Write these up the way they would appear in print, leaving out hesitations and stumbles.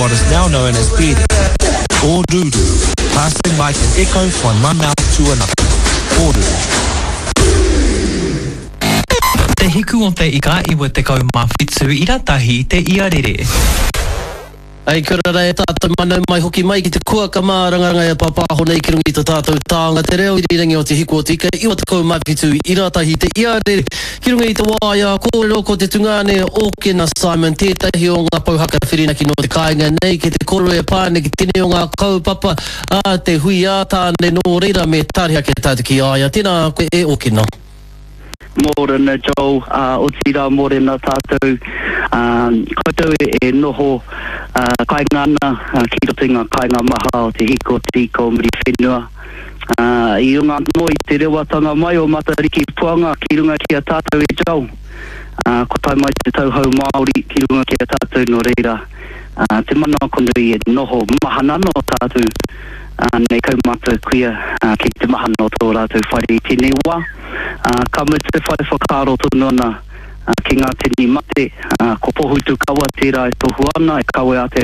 what is now known as beading, or doo-doo, passing like an echo from one mouth to another, or Te hiku o te ika iwa te kau mawhitu I ratahi te iarere. Ai kura rai tātou mana mai hoki mai ki te kua kama rangarangai a papaho nei ki rungi te tātou tāonga te reo I rirangi o te hiku o te ika iwa te kau mawhitu I ratahi te iarere. Ki rungi te wāia kōrero ko te tungane o Kena Simon tētahi o ngā pauhaka whirinaki no te kāinga nei ki te koro e pāne ki tine o ngā kaupapa a te hui a tāne no reira me tāriha ke tātou ki aia. Tēnā koe e o Kena. Morena Joe, o tira morena tātou, koutou e noho kaingana, ki roto ngā kainga maha o te hiko tika o miri whenua. I runga no I te rewatanga mai o Matariki Puanga ki runga ki a tātou e Joe. Ko tai mai te tauhau Māori ki runga ki a tātou no reira. Te mana konui e noho mahana no tātou. Nei kaumata kuia ki te mahana o tō rātou whare I tēnei wā. Ka me te whare whakaro tonu ana ki ngā tini mate, ko pohutu kaua tērā e tohu ana, e kaue ake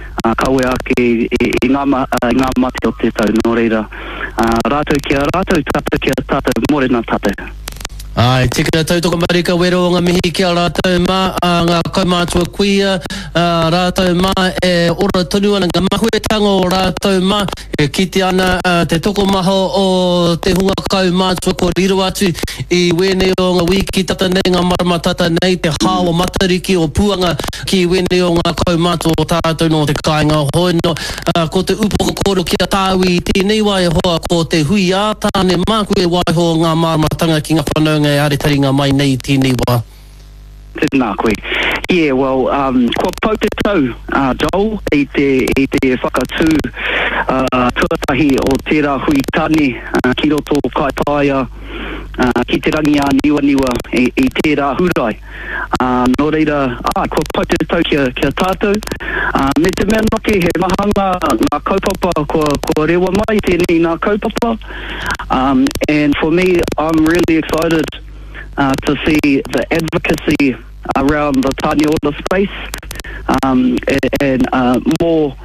I ngā mate o te tau no reira. Rātou ki a rātou, tātou ki a tātou, morena tātou. Ai, tika tautoko marika wero o ngā mihi ki a rātou mā, ngā kaumātua kuia, rātou mā e ora tonu ana ngā mahuetanga o rātou mā, e kite ana te toko maho o te hunga kaumātua ko riro atu I wene o ngā wiki tata nei, ngā marama tata nei, te hao Matariki o Puanga ki wene o ngā kaumātua o tātou no te kāinga hoino, ko te upoko koro ki a tāwi tēnei wai hoa ko te hui a tāne māku e waiho ngā maramatanga ki ngā whanau e aretaringa mai nei tēnei wā. Tēnā koe. Yeah, well, kua pau te tau, Joel, I te whakatū tuatahi o tērā hui tani, ki roto kaitaia, ki te rangi a niwa I tērā hurai. No reira, kua pau te tau ki a tātou, me te mea nake he mahanga ngā kaupapa, kua rewa mai tēnei ngā kaupapa, and for me, I'm really excited to see the advocacy around the Tāne Ora space and more,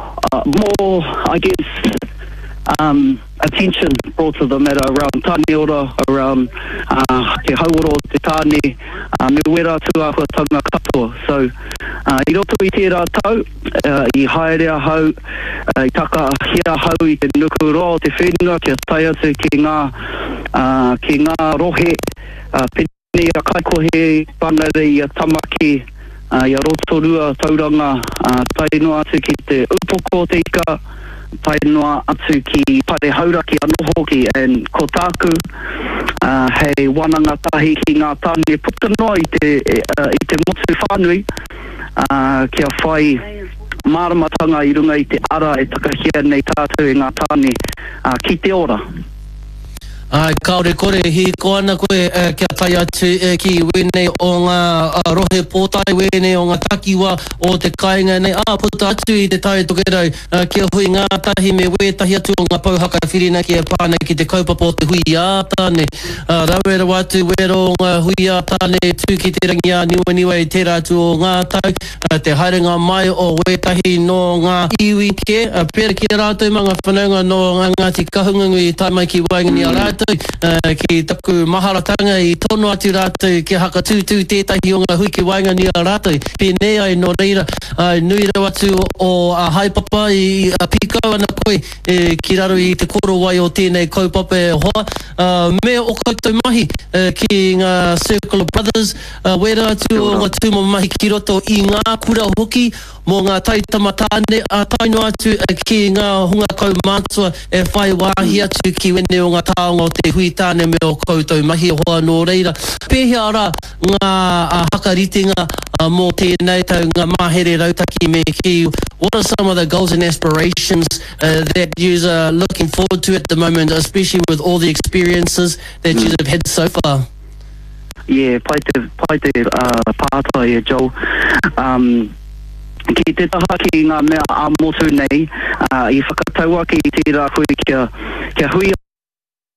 I guess, attention brought to the matter around Tāne Ora, around te hauora o te tāne, me wera tuahuatanga katoa. So, I roto I tērā tau, I haerea hau, I taka hea hau I te nuku roa o te whenua, kia tai atu ki ngā rohe, pene a kaikohe, panarei a tamaki, I a rotorua tauranga, tai noa atu ki te upoko te ika, tai noa atu ki pare hauraki anō hoki, and ko tāku, hei wananga tahi ki ngā tāne puta noa I te motu whānui, kia whai māramatanga I runga I te ara e takahia nei tātou ngā tāne ki te ora. Ai, kaore kore, hi koana koe kia tai atu ki wene o ngā rohe pōtai, wene o ngā takiwa o te kāinga nei, puta atu I te tae tokerau, kia hui ngā tahi me wetahi atu o ngā pauhaka whirina ki a pāne ki te kaupapa o te hui ātane. Rawera watu wero o ngā hui ātane tū ki te rangi a niwa I tērā atu o ngā tau, te haerenga mai o wetahi no ngā iwi ke, pera ki rātou mga whanaunga no ngāti kahungungu I taimai ki waingani a rātou. Ki taku maharatanga I tono atu rātou ki haka tūtū tētahi o ngā hui ki waingani a rātou. Pēnei ai no reira, nui rau atu o haipapa I pikau ana koe ki raro I te koro wai o tēnei kaupapa e hoa. Mea o koutou mahi ki ngā Circle of Brothers, wera atu o ngā tūmo mahi ki roto I ngā kura hoki mō ngā taitama tāne, taino atu ki ngā hunga kaumātua e whai wāhi atu ki wene o ngā tāonga o te hui tāne me o koutou mahi hoa no reira. Pēhea ara ngā hakaritinga mō tēnei tau ngā mahere rautaki me ki. What are some of the goals and aspirations that you are looking forward to at the moment, especially with all the experiences that you have had so far? Yeah, pai te pātai e Joe. Ki te taha ki ngā mea a motu nei, I whakataua ki tērā hui kia hui